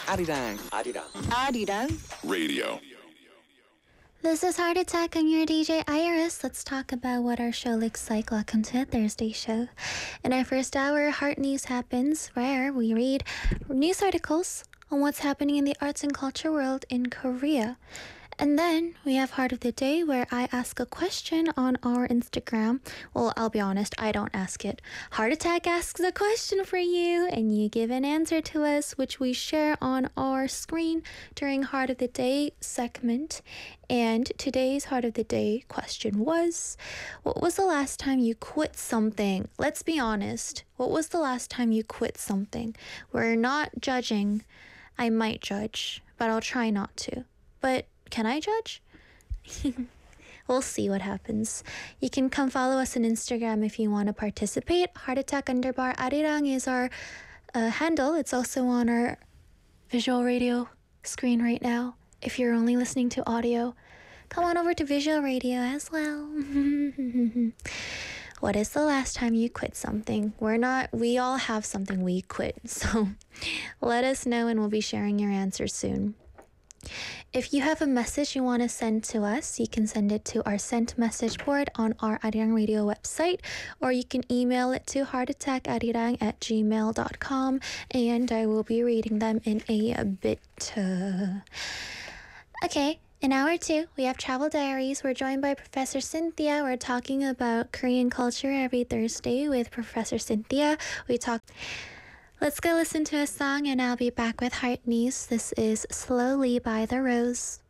Arirang. Arirang Radio. This is Heart Attack. I'm your DJ Iris. Let's talk about what our show looks like. Welcome to a Thursday show. In our first hour, Heart News happens, where we read news articles on what's happening in the arts and culture world in Korea. And then we have Heart of the Day, where I ask a question on our Instagram. Well, I'll be honest, I don't ask it. Heart Attack asks a question for you, and you give an answer to us, which we share on our screen during Heart of the Day segment. And today's Heart of the Day question was, what was the last time you quit something? Let's be honest. What was the last time you quit something? We're not judging. I might judge, but I'll try not to. But can I judge? We'll see what happens. You can come follow us on Instagram if you want to participate. Heartattack_Arirang is our handle. It's also on our visual radio screen right now. If you're only listening to audio, come on over to visual radio as well. What is the last time you quit something? We all have something we quit. So let us know and we'll be sharing your answers soon. If you have a message you want to send to us, you can send it to our sent message board on our Arirang Radio website, or you can email it to heartattackarirang@gmail.com, and I will be reading them in a bit. Okay, in hour 2, we have Travel Diaries. We're joined by Professor Cynthia. We're talking about Korean culture every Thursday with Professor Cynthia. Let's go listen to a song and I'll be back with Heart News. This is Slowly by The Rose.